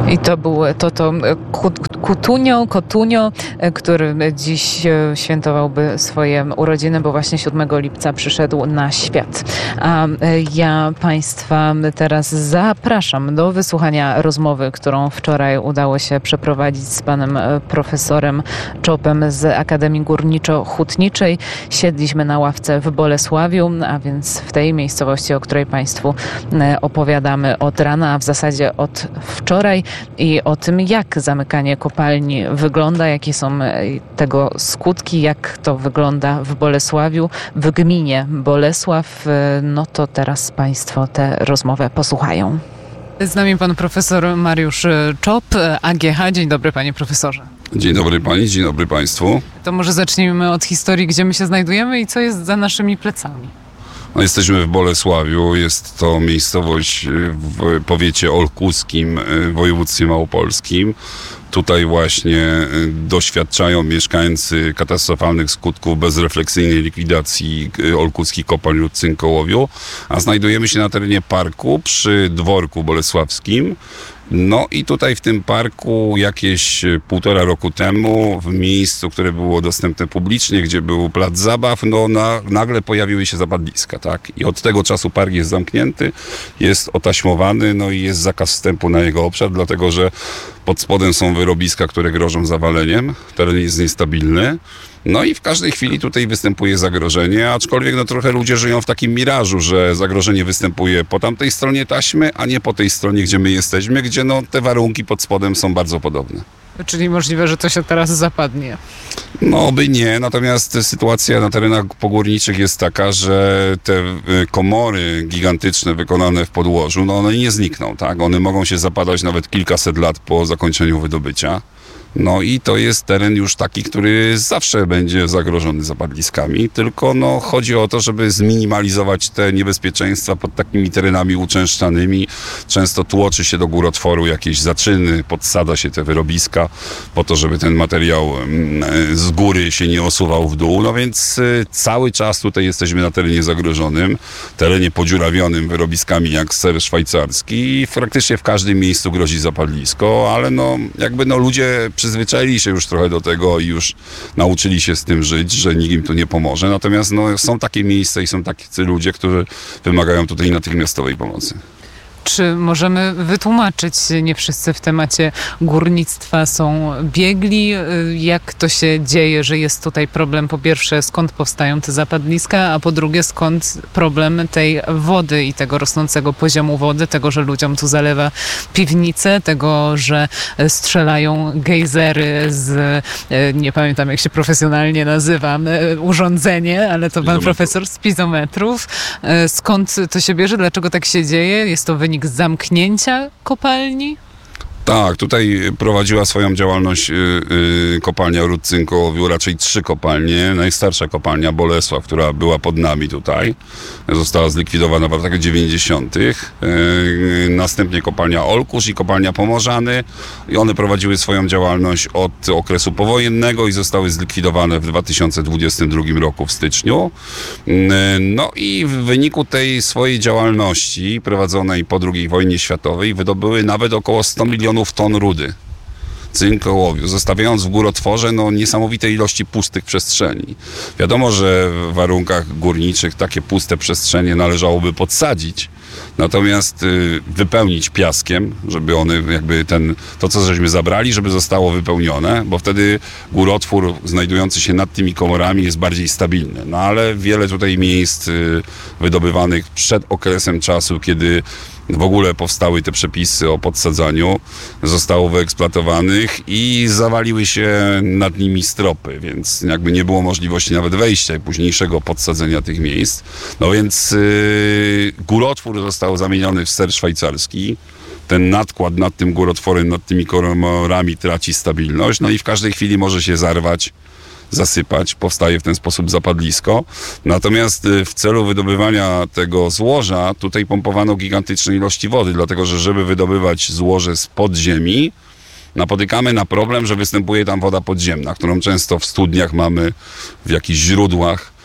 I to był Kotunio, który dziś świętowałby swoje urodziny, bo właśnie 7 lipca przyszedł na świat. A ja Państwa teraz zapraszam do wysłuchania rozmowy, którą wczoraj udało się przeprowadzić z panem profesorem Czopem z Akademii Górniczo-Hutniczej. Siedliśmy na ławce w Bolesławiu, a więc w tej miejscowości, o której Państwu opowiadamy od rana, a w zasadzie od wczoraj, i o tym, jak zamykanie kopalni wygląda, jakie są tego skutki, jak to wygląda w Bolesławiu, w gminie Bolesław. No to teraz Państwo tę rozmowę posłuchają. Z nami pan profesor Mariusz Czop, AGH. Dzień dobry, panie profesorze. Dzień dobry pani, dzień dobry państwu. To może zacznijmy od historii, gdzie my się znajdujemy i co jest za naszymi plecami. No, jesteśmy w Bolesławiu, jest to miejscowość w powiecie olkuskim w województwie małopolskim. Tutaj właśnie doświadczają mieszkańcy katastrofalnych skutków bezrefleksyjnej likwidacji olkuckich kopalń lub cynkołowiu, a znajdujemy się na terenie parku przy dworku bolesławskim. No i tutaj w tym parku jakieś 1,5 roku temu, w miejscu, które było dostępne publicznie, gdzie był plac zabaw, nagle pojawiły się zapadliska, tak? I od tego czasu park jest zamknięty, jest otaśmowany, no i jest zakaz wstępu na jego obszar, dlatego że pod spodem są wyrobiska, które grożą zawaleniem, teren jest niestabilny. No i w każdej chwili tutaj występuje zagrożenie, aczkolwiek trochę ludzie żyją w takim mirażu, że zagrożenie występuje po tamtej stronie taśmy, a nie po tej stronie, gdzie my jesteśmy, gdzie te warunki pod spodem są bardzo podobne. Czyli możliwe, że to się teraz zapadnie? No by nie, natomiast sytuacja na terenach pogórniczych jest taka, że te komory gigantyczne wykonane w podłożu, one nie znikną, tak? One mogą się zapadać nawet kilkaset lat po zakończeniu wydobycia. No i to jest teren już taki, który zawsze będzie zagrożony zapadliskami, tylko chodzi o to, żeby zminimalizować te niebezpieczeństwa pod takimi terenami uczęszczanymi. Często tłoczy się do górotworu jakieś zaczyny, podsada się te wyrobiska po to, żeby ten materiał z góry się nie osuwał w dół. No więc cały czas tutaj jesteśmy na terenie zagrożonym, terenie podziurawionym wyrobiskami jak ser szwajcarski i praktycznie w każdym miejscu grozi zapadlisko, ale ludzie przyzwyczaili się już trochę do tego i już nauczyli się z tym żyć, że nikt im tu nie pomoże. Natomiast są takie miejsca i są tacy ludzie, którzy wymagają tutaj natychmiastowej pomocy. Czy możemy wytłumaczyć, nie wszyscy w temacie górnictwa są biegli, jak to się dzieje, że jest tutaj problem, po pierwsze, skąd powstają te zapadliska, a po drugie, skąd problem tej wody i tego rosnącego poziomu wody, tego, że ludziom tu zalewa piwnice, tego, że strzelają gejzery z, nie pamiętam jak się profesjonalnie nazywa, urządzenie, ale to pan profesor, z pizometrów. Skąd to się bierze, dlaczego tak się dzieje? Jest to wynik zamknięcia kopalni? Tak, tutaj prowadziła swoją działalność kopalnia ród cynkołowiu, raczej 3 kopalnie. Najstarsza kopalnia Bolesław, która była pod nami tutaj, została zlikwidowana w latach 90. Następnie kopalnia Olkusz i kopalnia Pomorzany. I one prowadziły swoją działalność od okresu powojennego i zostały zlikwidowane w 2022 roku w styczniu. No i w wyniku tej swojej działalności prowadzonej po II wojnie światowej wydobyły nawet około 100 milionów ton rudy cynkołowiu, zostawiając w górotworze niesamowite ilości pustych przestrzeni. Wiadomo, że w warunkach górniczych takie puste przestrzenie należałoby podsadzić, natomiast wypełnić piaskiem, żeby one to co żeśmy zabrali, żeby zostało wypełnione, bo wtedy górotwór znajdujący się nad tymi komorami jest bardziej stabilny. No ale wiele tutaj miejsc wydobywanych przed okresem czasu, kiedy w ogóle powstały te przepisy o podsadzaniu, zostało wyeksploatowanych i zawaliły się nad nimi stropy, więc nie było możliwości nawet wejścia i późniejszego podsadzenia tych miejsc. No więc górotwór został zamieniony w ser szwajcarski. Ten nadkład nad tym górotworem, nad tymi komorami traci stabilność, no i w każdej chwili może się zarwać, zasypać, powstaje w ten sposób zapadlisko. Natomiast w celu wydobywania tego złoża tutaj pompowano gigantyczne ilości wody, dlatego że żeby wydobywać złoże z podziemi, napotykamy na problem, że występuje tam woda podziemna, którą często w studniach mamy, w jakichś źródłach.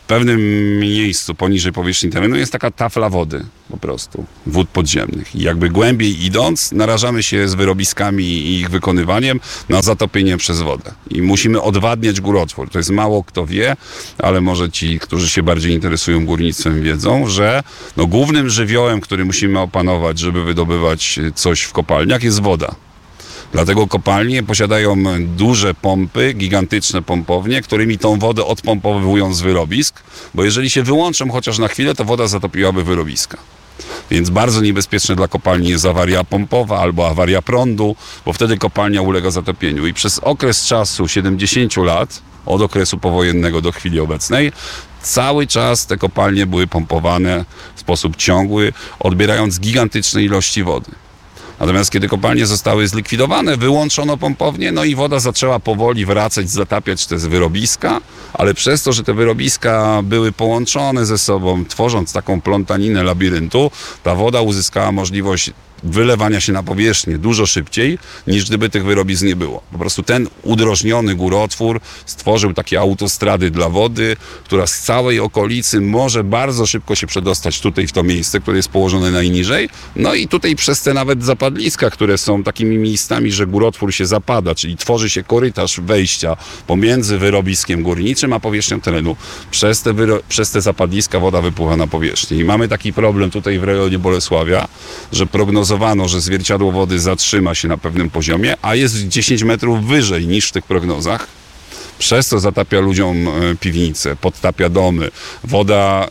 pewnym miejscu poniżej powierzchni terenu jest taka tafla wody po prostu, wód podziemnych. I jakby głębiej idąc, narażamy się z wyrobiskami i ich wykonywaniem na zatopienie przez wodę. I musimy odwadniać górotwór. To jest mało kto wie, ale może ci, którzy się bardziej interesują górnictwem, wiedzą, że głównym żywiołem, który musimy opanować, żeby wydobywać coś w kopalniach, jest woda. Dlatego kopalnie posiadają duże pompy, gigantyczne pompownie, którymi tą wodę odpompowują z wyrobisk, bo jeżeli się wyłączą chociaż na chwilę, to woda zatopiłaby wyrobiska. Więc bardzo niebezpieczne dla kopalni jest awaria pompowa albo awaria prądu, bo wtedy kopalnia ulega zatopieniu. I przez okres czasu 70 lat, od okresu powojennego do chwili obecnej, cały czas te kopalnie były pompowane w sposób ciągły, odbierając gigantyczne ilości wody. Natomiast kiedy kopalnie zostały zlikwidowane, wyłączono pompownię, i woda zaczęła powoli wracać, zatapiać te wyrobiska, ale przez to, że te wyrobiska były połączone ze sobą, tworząc taką plątaninę labiryntu, ta woda uzyskała możliwość wylewania się na powierzchnię dużo szybciej, niż gdyby tych wyrobisk nie było. Po prostu ten udrożniony górotwór stworzył takie autostrady dla wody, która z całej okolicy może bardzo szybko się przedostać tutaj w to miejsce, które jest położone najniżej. I tutaj przez te nawet zapadliska, które są takimi miejscami, że górotwór się zapada, czyli tworzy się korytarz wejścia pomiędzy wyrobiskiem górniczym a powierzchnią terenu. Przez te zapadliska woda wypływa na powierzchnię. I mamy taki problem tutaj w rejonie Bolesławia, że prognozowano, że zwierciadło wody zatrzyma się na pewnym poziomie, a jest 10 metrów wyżej niż w tych prognozach. Przez to zatapia ludziom piwnice, podtapia domy. Woda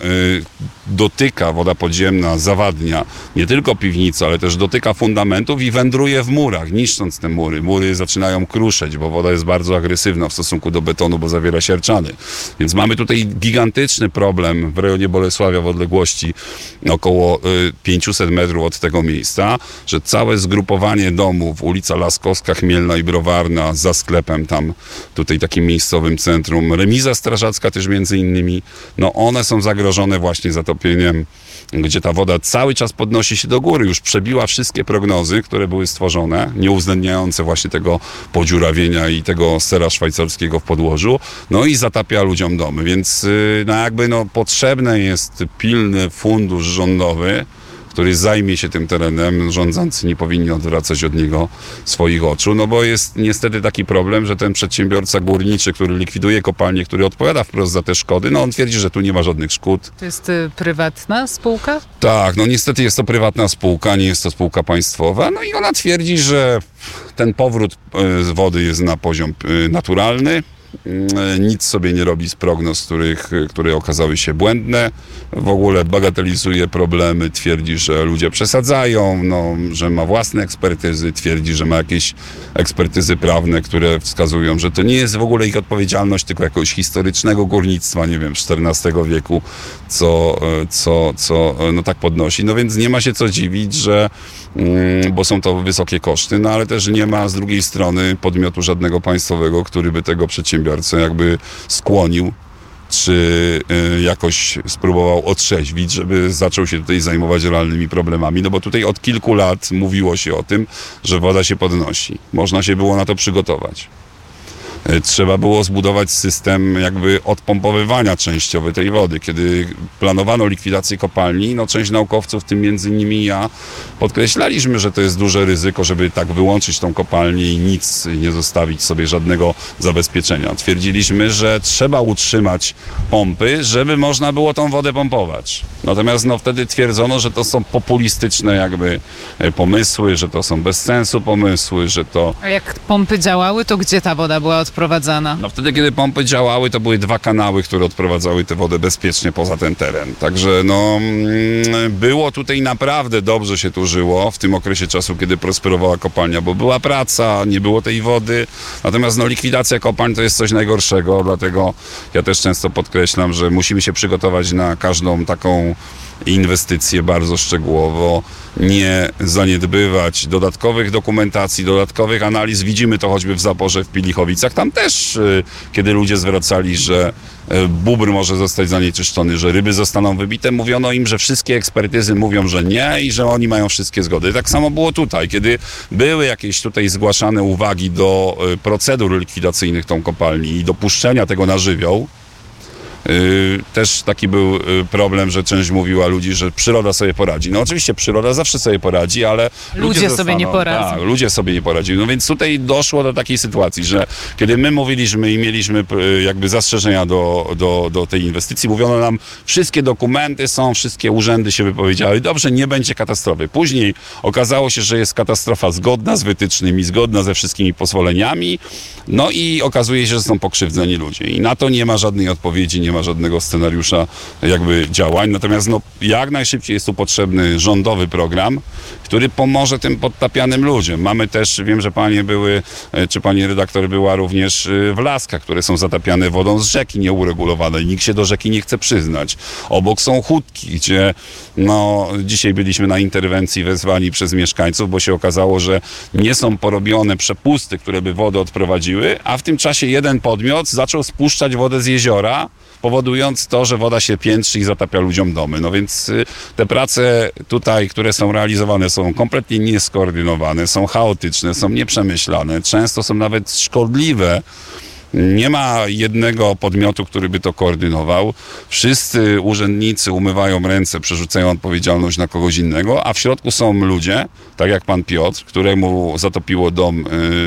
woda podziemna zawadnia nie tylko piwnice, ale też dotyka fundamentów i wędruje w murach, niszcząc te mury. Mury zaczynają kruszeć, bo woda jest bardzo agresywna w stosunku do betonu, bo zawiera sierczany. Więc mamy tutaj gigantyczny problem w rejonie Bolesławia w odległości około 500 metrów od tego miejsca, że całe zgrupowanie domów, ulica Laskowska, Chmielna i Browarna, za sklepem tam, tutaj takim miejscowym centrum, remiza strażacka też między innymi, one są zagrożone właśnie zatopieniem, gdzie ta woda cały czas podnosi się do góry, już przebiła wszystkie prognozy, które były stworzone, nie uwzględniające właśnie tego podziurawienia i tego sera szwajcarskiego w podłożu, i zatapia ludziom domy, więc potrzebny jest pilny fundusz rządowy, który zajmie się tym terenem. Rządzący nie powinni odwracać od niego swoich oczu, bo jest niestety taki problem, że ten przedsiębiorca górniczy, który likwiduje kopalnię, który odpowiada wprost za te szkody, on twierdzi, że tu nie ma żadnych szkód. To jest prywatna spółka? Tak, niestety jest to prywatna spółka, nie jest to spółka państwowa, i ona twierdzi, że ten powrót z wody jest na poziom naturalny. Nic sobie nie robi z prognoz, które okazały się błędne. W ogóle bagatelizuje problemy, twierdzi, że ludzie przesadzają, że ma własne ekspertyzy, twierdzi, że ma jakieś ekspertyzy prawne, które wskazują, że to nie jest w ogóle ich odpowiedzialność, tylko jakiegoś historycznego górnictwa, nie wiem, XIV wieku, co tak podnosi. Więc nie ma się co dziwić, że bo są to wysokie koszty, ale też nie ma z drugiej strony podmiotu żadnego państwowego, który by tego przedsiębiorcę jakby skłonił, czy jakoś spróbował otrzeźwić, żeby zaczął się tutaj zajmować realnymi problemami, bo tutaj od kilku lat mówiło się o tym, że woda się podnosi. Można się było na to przygotować. Trzeba było zbudować system jakby odpompowywania częściowy tej wody. Kiedy planowano likwidację kopalni, część naukowców, w tym między innymi ja, podkreślaliśmy, że to jest duże ryzyko, żeby tak wyłączyć tą kopalnię i nic nie zostawić sobie, żadnego zabezpieczenia. Twierdziliśmy, że trzeba utrzymać pompy, żeby można było tą wodę pompować. Natomiast wtedy twierdzono, że to są populistyczne jakby pomysły, że to są bez sensu pomysły, że to... A jak pompy działały, to gdzie ta woda była odprowadzana? Wtedy, kiedy pompy działały, to były 2 kanały, które odprowadzały tę wodę bezpiecznie poza ten teren. Także było tutaj naprawdę dobrze się tu żyło w tym okresie czasu, kiedy prosperowała kopalnia, bo była praca, nie było tej wody. Natomiast likwidacja kopalń to jest coś najgorszego, dlatego ja też często podkreślam, że musimy się przygotować na każdą taką inwestycje bardzo szczegółowo, nie zaniedbywać dodatkowych dokumentacji, dodatkowych analiz. Widzimy to choćby w Zaporze, w Pilichowicach. Tam też, kiedy ludzie zwracali, że bóbr może zostać zanieczyszczony, że ryby zostaną wybite, mówiono im, że wszystkie ekspertyzy mówią, że nie i że oni mają wszystkie zgody. Tak samo było tutaj, kiedy były jakieś tutaj zgłaszane uwagi do procedur likwidacyjnych tą kopalni i dopuszczenia tego na żywioł, Też taki był problem, że część mówiła ludzi, że przyroda sobie poradzi. No oczywiście przyroda zawsze sobie poradzi, ale ludzie sobie nie poradzą. Tak, ludzie sobie nie poradzili. No więc tutaj doszło do takiej sytuacji, że kiedy my mówiliśmy i mieliśmy jakby zastrzeżenia do tej inwestycji, mówiono nam, wszystkie dokumenty są, wszystkie urzędy się wypowiedziały, dobrze, nie będzie katastrofy. Później okazało się, że jest katastrofa zgodna z wytycznymi, zgodna ze wszystkimi pozwoleniami, no i okazuje się, że są pokrzywdzeni ludzie. I na to nie ma żadnej odpowiedzi, nie ma żadnego scenariusza jakby działań. Natomiast no, jak najszybciej jest tu potrzebny rządowy program, który pomoże tym podtapianym ludziom. Mamy też, wiem, że panie były, czy pani redaktor była również w Laskach, które są zatapiane wodą z rzeki nieuregulowanej. Nikt się do rzeki nie chce przyznać. Obok są Chódki, gdzie no, dzisiaj byliśmy na interwencji wezwani przez mieszkańców, bo się okazało, że nie są porobione przepusty, które by wodę odprowadziły, a w tym czasie jeden podmiot zaczął spuszczać wodę z jeziora, powodując to, że woda się piętrzy i zatapia ludziom domy. No więc te prace tutaj, które są realizowane, są kompletnie nieskoordynowane, są chaotyczne, są nieprzemyślane, często są nawet szkodliwe. Nie ma jednego podmiotu, który by to koordynował. Wszyscy urzędnicy umywają ręce, przerzucają odpowiedzialność na kogoś innego, a w środku są ludzie, tak jak pan Piotr, któremu zatopiło dom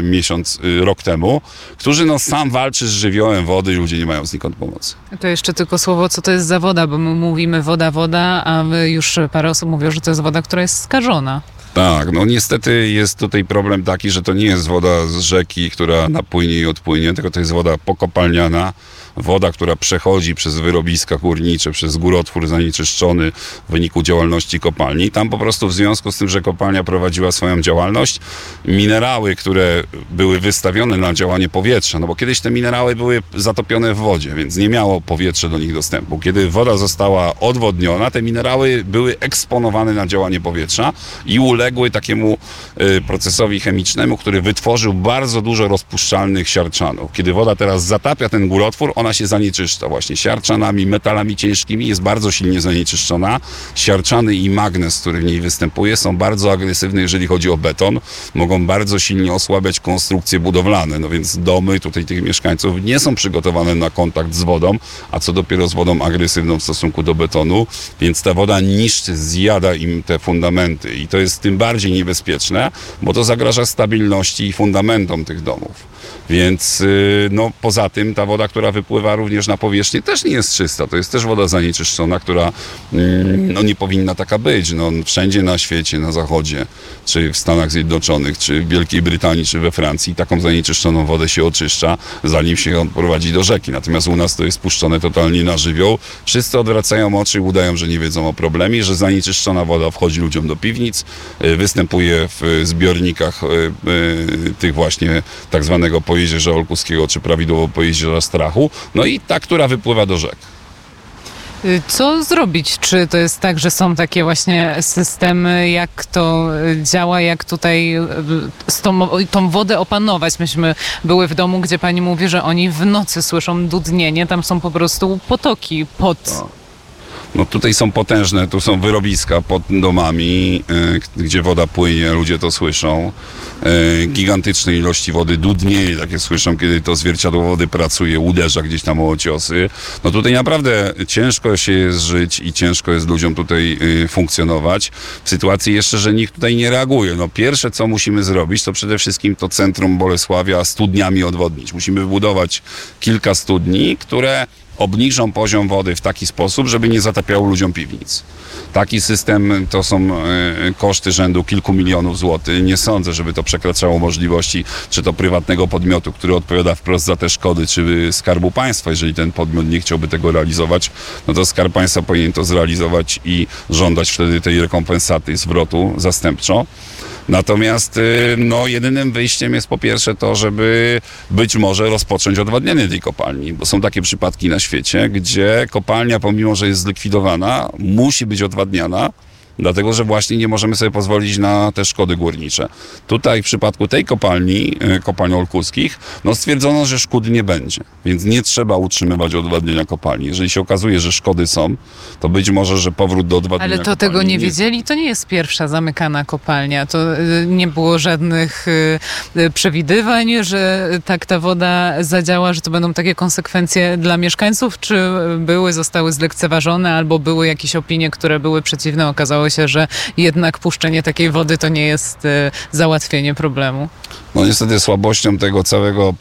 rok temu, którzy no sam walczy z żywiołem wody i ludzie nie mają znikąd pomocy. To jeszcze tylko słowo, co to jest za woda, bo my mówimy woda, a już parę osób mówią, że to jest woda, która jest skażona. Tak, no niestety jest tutaj problem taki, że to nie jest woda z rzeki, która napłynie i odpłynie, tylko to jest woda pokopalniana, woda, która przechodzi przez wyrobiska górnicze, przez górotwór zanieczyszczony w wyniku działalności kopalni. Tam po prostu w związku z tym, że kopalnia prowadziła swoją działalność, minerały, które były wystawione na działanie powietrza, no bo kiedyś te minerały były zatopione w wodzie, więc nie miało powietrze do nich dostępu. Kiedy woda została odwodniona, te minerały były eksponowane na działanie powietrza i uległy takiemu procesowi chemicznemu, który wytworzył bardzo dużo rozpuszczalnych siarczanów. Kiedy woda teraz zatapia ten górotwór, ona się zanieczyszcza właśnie siarczanami, metalami ciężkimi, jest bardzo silnie zanieczyszczona. Siarczany i magnez, który w niej występuje, są bardzo agresywne, jeżeli chodzi o beton. Mogą bardzo silnie osłabiać konstrukcje budowlane, no więc domy tutaj tych mieszkańców nie są przygotowane na kontakt z wodą, a co dopiero z wodą agresywną w stosunku do betonu, więc ta woda niszczy, zjada im te fundamenty i to jest tym bardziej niebezpieczne, bo to zagraża stabilności i fundamentom tych domów. Więc no, poza tym ta woda, która wypływa również na powierzchnię, też nie jest czysta. To jest też woda zanieczyszczona, która no, nie powinna taka być. No, wszędzie na świecie, na zachodzie, czy w Stanach Zjednoczonych, czy w Wielkiej Brytanii, czy we Francji, taką zanieczyszczoną wodę się oczyszcza, zanim się ją prowadzi do rzeki. Natomiast u nas to jest puszczone totalnie na żywioł. Wszyscy odwracają oczy i udają, że nie wiedzą o problemie, że zanieczyszczona woda wchodzi ludziom do piwnic, występuje w zbiornikach tych właśnie tak zwanego Pojezierza Olkuskiego, czy prawidłowo Pojezierza Strachu, no i ta, która wypływa do rzek. Co zrobić? Czy to jest tak, że są takie właśnie systemy, jak to działa, jak tutaj tą wodę opanować? Myśmy były w domu, gdzie pani mówi, że oni w nocy słyszą dudnienie, tam są po prostu potoki pod... No tutaj są potężne, tu są wyrobiska pod domami, gdzie woda płynie, ludzie to słyszą. Gigantyczne ilości wody, dudnieje, takie słyszą, kiedy to zwierciadło wody pracuje, uderza gdzieś tam o ciosy. No tutaj naprawdę ciężko się jest żyć i ciężko jest ludziom tutaj funkcjonować. W sytuacji jeszcze, że nikt tutaj nie reaguje. No pierwsze, co musimy zrobić, to przede wszystkim to centrum Bolesławia studniami odwodnić. Musimy wybudować kilka studni, które obniżą poziom wody w taki sposób, żeby nie zatapiało ludziom piwnic. Taki system to są koszty rzędu kilku milionów złotych. Nie sądzę, żeby to przekraczało możliwości czy to prywatnego podmiotu, który odpowiada wprost za te szkody, czy Skarbu Państwa. Jeżeli ten podmiot nie chciałby tego realizować, no to Skarb Państwa powinien to zrealizować i żądać wtedy tej rekompensaty, zwrotu zastępczo. Natomiast no, jedynym wyjściem jest po pierwsze to, żeby być może rozpocząć odwadnianie tej kopalni, bo są takie przypadki na świecie, gdzie kopalnia, pomimo że jest zlikwidowana, musi być odwadniana, Dlatego, że właśnie nie możemy sobie pozwolić na te szkody górnicze. Tutaj w przypadku tej kopalni Olkuskich, stwierdzono, że szkód nie będzie, więc nie trzeba utrzymywać odwadnienia kopalni. Jeżeli się okazuje, że szkody są, to być może, że powrót do odwadnienia Ale to kopalni tego nie wiedzieli? To nie jest pierwsza zamykana kopalnia. To nie było żadnych przewidywań, że tak ta woda zadziała, że to będą takie konsekwencje dla mieszkańców? Czy zostały zlekceważone, albo były jakieś opinie, które były przeciwne? Okazało się, że jednak puszczenie takiej wody to nie jest załatwienie problemu. Niestety słabością tego całego